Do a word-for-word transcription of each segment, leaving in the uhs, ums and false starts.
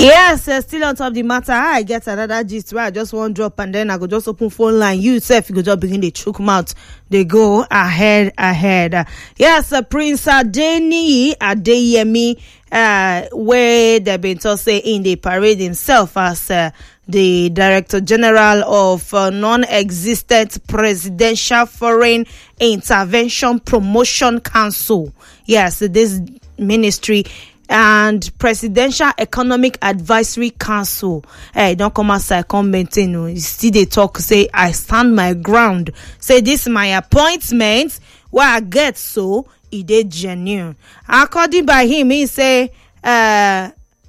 Yes, uh, still on top of the matter. I get another gist where I just want drop and then I go just open phone line. You yourself, you go just begin the choke mouth. They go ahead, ahead. Uh, yes, uh, Prince Adeniyi Adeyemi, uh, where they've been to say in the parade himself as uh, the Director General of uh, Non-Existent Presidential Foreign Intervention Promotion Council. Yes, this ministry and Presidential Economic Advisory Council. Hey, don't come outside, come maintain. You see they talk, say, I stand my ground. Say, this is my appointment. Where I get so, it is genuine. According by him, he say, uh,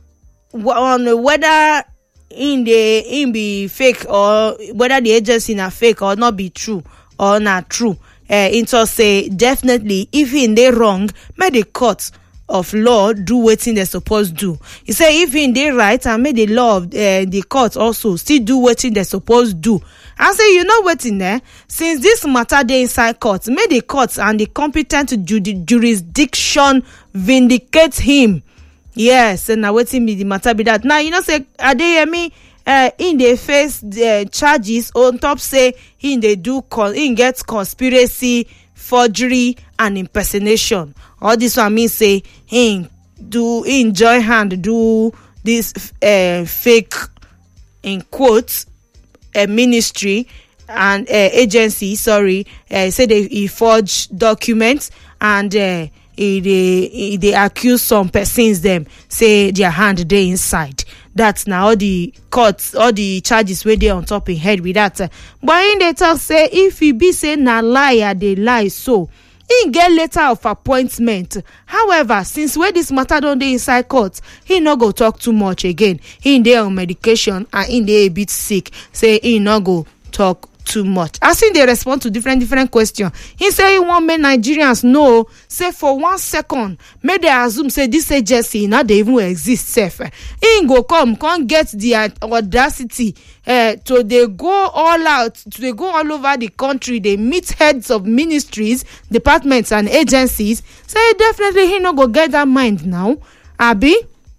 on whether in the in be fake or whether the agency na fake or not be true or not true. Uh, into say, definitely, if in they wrong, may the court of law do wetin they supposed do. He say if in they right and make the law of uh, the court also still do wetin they supposed do. I say you know wetin there since this matter dey inside court, make the court and the competent judi- jurisdiction vindicate him. Yes, and now wetin be the matter be that. Now you know say Adeyemi uh, in the face uh, charges on top say in they do con- in get conspiracy, forgery and impersonation. All this one mean say he do in join hand do this uh, fake in quotes a uh, ministry and uh, agency. Sorry, uh, say they he forge documents and uh, he, they he, they accuse some persons them say their hand they inside. That's now all the courts, all the charges where they on top of head with that. But in the talk say if he be say na liar, they lie so. He get letter of appointment. However, since where this matter don't dey inside court, he no go talk too much again. He dey on medication and he dey a bit sick. Say he no go talk too much. As in they respond to different different questions. He say he want make Nigerians know. Say for one second, may they assume say this agency not they even exist. Safe. He go come, can't get the audacity uh, to they go all out, to they go all over the country. They meet heads of ministries, departments, and agencies. Say definitely he no go get that mind now. Abi,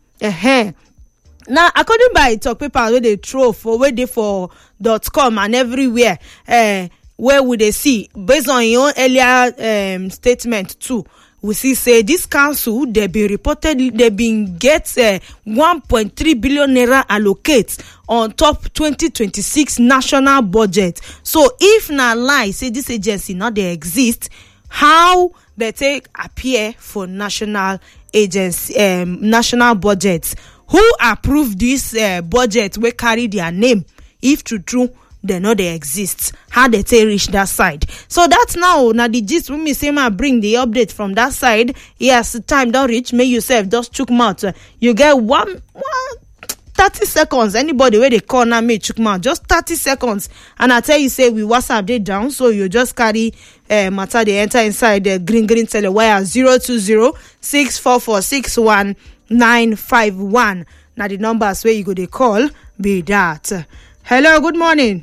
eh. Now, according by talk paper where they throw for where they for dot com and everywhere, uh, where would they see based on your own earlier um, statement too, we see say this council they be reported they been get uh, one point three billion naira allocate on top twenty twenty-six national budget. So if na lie say this agency not they exist, how they take appear for national agency um, national budgets? Who approved this uh, budget we carry their name? If true true, they know they exist. How they take reach that side? So that's now now the gist when me say ma bring the update from that side. Yes, time don't reach. May yourself just chook mouth. You get one one thirty seconds. Anybody where they call now me chook mouth just thirty seconds, and I tell you say we WhatsApp they down, so you just carry uh, matter they enter inside the green green telewire zero two zero six four four six one. nine five one. Now the numbers where you go they call be that. Hello, good morning.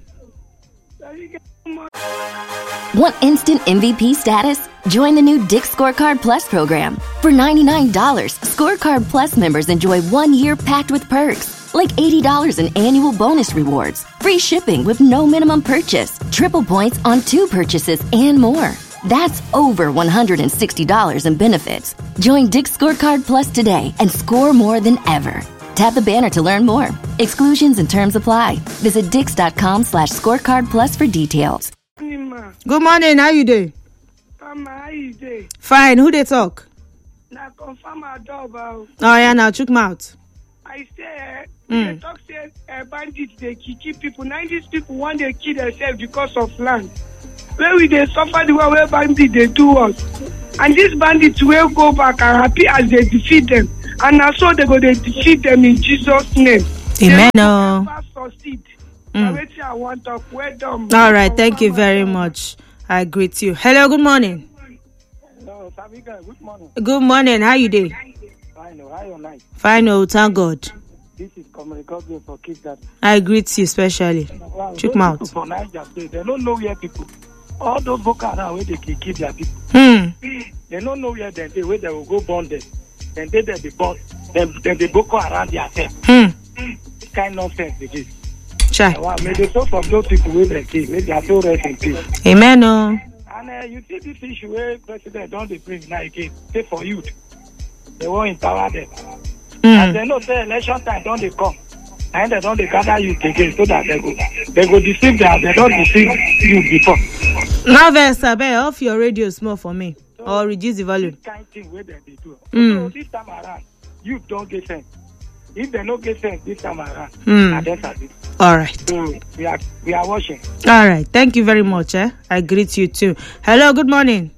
Want instant M V P status? Join the new Dick's Scorecard Plus program. For ninety-nine dollars, Scorecard Plus members enjoy one year packed with perks, like eighty dollars in annual bonus rewards, free shipping with no minimum purchase, triple points on two purchases, and more. That's over one hundred sixty dollars in benefits. Join Dick's Scorecard Plus today and score more than ever. Tap the banner to learn more. Exclusions and terms apply. Visit dix.com slash scorecard plus for details. Good morning, how you doing? Um, how you doing? Fine, who they talk? Now confirm our job. Oh yeah, now chook mouth. I say, Mm. they talk say uh, bandits, they kill people. Now these people want to kill themselves because of land. Where we they suffer the way where bandits they do us. And these bandits will go back and happy as they defeat them. And also they go they defeat them in Jesus' name. Amen. They will never succeed. Mm. I want to well done. All right, thank you very much. I greet you. Hello, good morning. Hello, Sabiga, good morning. Good morning, how you doing? Fine, how you like? Fine, oh, thank God. This is Communication for Kids that I greet you especially. well, Check them out. For Niger State, they don't know where people. All those Boko Haram where they can kill their people. Hmm. They don't know where they, where they will go burn them. Then they they be born. Then then they Boko Haram themselves. Hmm. kind nonsense it is. Chai. Wow, may the soul of those people wey dem kill, may their soul rest in peace. Amen. Oh. And uh, you see this issue where president don't dey bring now again, say for youth, they won't empower them. Mm. And they know say election time don't they come, and they don't they gather youth again so that they go they go deceive them. They don't deceive you before. Now, Versabe, off your radio small for me, so, or reduce the volume. This kind of thing where they, they do. Mm. So this time around, youth don't get sense. If they don't get sense this time around, Mm. and that's it. All right. So we are we are watching. All right. Thank you very much. Eh? I greet you too. Hello. Good morning.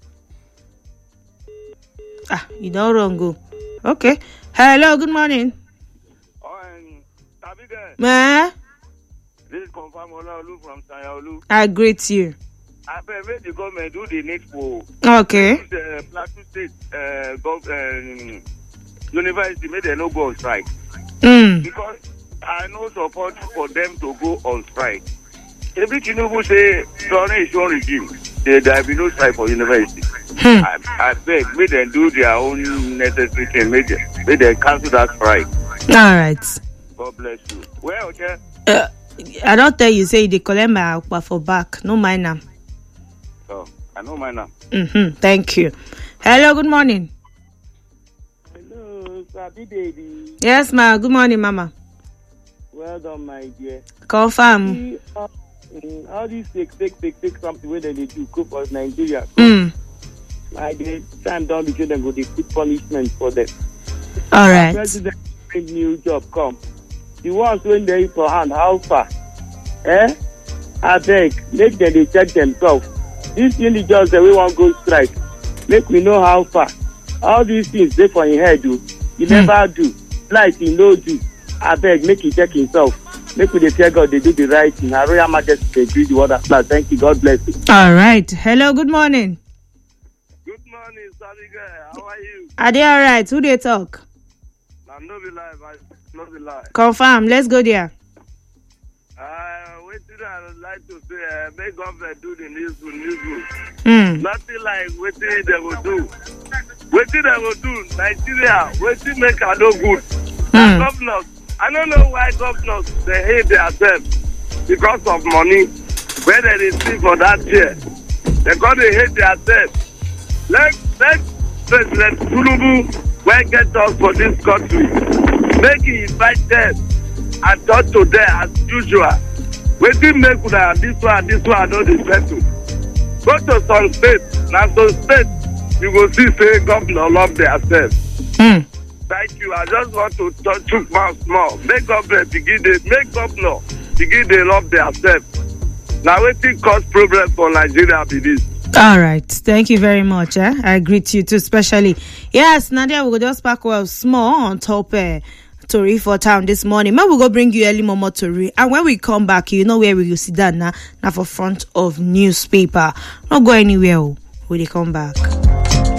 Ah, you don't wrong go. Okay. Hello. Good morning. Ma, this is confirm Olaolu from Sanyaolu. I greet you. I made the government do the needful. Okay. The Plateau State uh, gov- um, University made them no go on strike. Mm. Because I no support for them to go on strike. Every Tinubu say during his own regime, there there be no strike for university. Hmm. I, I beg, make them do their own necessary thing. Make them, make them cancel that strike. All right. God bless you. Well, okay. Uh, I don't tell you say they collect my aqua for back. No mind now. So I know my name. Mm-hmm. Thank you. Hello. Good morning. Hello, Sabi baby. Yes, ma. Good morning, mama. Well done, my dear. Confirm. See, uh, mm, all these take, take, take, take something where they do cook for Nigeria. Mm. My dear, time down between them go they put punishment for them. All right. President bring new job come. The ones when they for hand, how far? Eh? I beg, make them they check themselves. This thing is just the way one go strike. Make we know how far. All these things they for your head do. You Hmm. never do. Like he no do. I beg, make he check himself. Make we dey fear God, they do the right thing. Our Royal Majesty, they do the word of God. Thank you. God bless you. All right. Hello. Good morning. Good morning, Sadiga. How are you? Are they all right? Who they talk? I'm not be live. I not be live. Confirm. Let's go there. Uh, what did I like to say? Uh, make government do the news news. Mm. Nothing like what they will do. What they will do? Nigeria. What they make are no good. Mm. Governors. I don't know why governors they hate themselves because of money. Where they receive for that chair, they got to hate themselves. Let let President Tinubu when get us for this country, make he invite them and talk to them as usual. Waiting make una this one this one no dey settle. Go to some states, now some states you go see say governor love themselves. Mm. Thank you. I just want to touch took my small. Make government begin they make governor begin they love themselves. Now waiting cause problem for Nigeria be this. All right. Thank you very much. Eh? I greet you too, especially. Yes, Nadia, we'll just pack well small on top uh, Tori for town this morning. Maybe we'll go bring you early Momo Tori. And when we come back, you know where we will sit down now, now for front of newspaper. Not go anywhere. Will they come back?